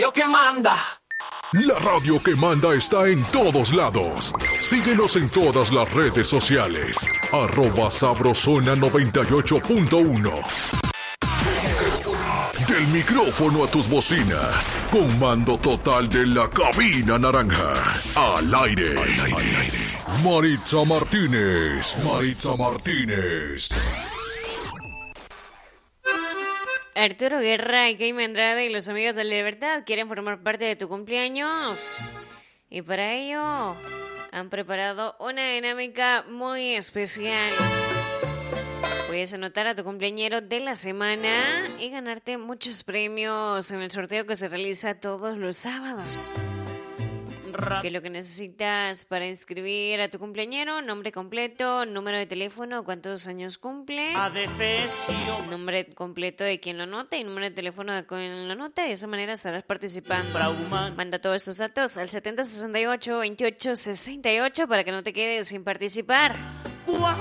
Que manda. La radio que manda está en todos lados. Síguenos en todas las redes sociales. @Sabrosona98.1. Del micrófono a tus bocinas. Con mando total de la cabina naranja. Al aire. Maritza Martínez. Maritza Martínez. Arturo Guerra y Jaime Andrade y los amigos de la Libertad quieren formar parte de tu cumpleaños. Y para ello han preparado una dinámica muy especial. Puedes anotar a tu cumpleañero de la semana y ganarte muchos premios en el sorteo que se realiza todos los sábados. Que lo que necesitas para inscribir a tu cumpleañero: nombre completo, número de teléfono, cuántos años cumple, nombre completo de quien lo nota y número de teléfono de quien lo nota. De esa manera estarás participando. Manda todos estos datos al 7068-2868 para que no te quedes sin participar.